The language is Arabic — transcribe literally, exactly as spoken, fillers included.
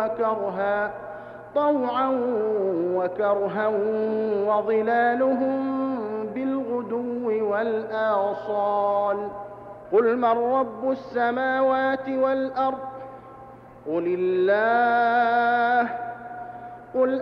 وكرها طوعا وكرها وظلالهم بالغدو والآصال قل من رب السماوات والأرض قل الله قل